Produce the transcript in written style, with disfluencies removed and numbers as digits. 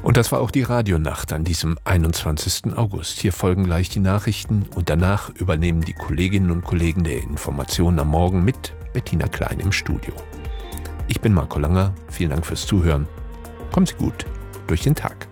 Und das war auch die Radionacht an diesem 21. August. Hier folgen gleich die Nachrichten und danach übernehmen die Kolleginnen und Kollegen der Informationen am Morgen mit Bettina Klein im Studio. Ich bin Marco Langer, vielen Dank fürs Zuhören. Kommen Sie gut durch den Tag.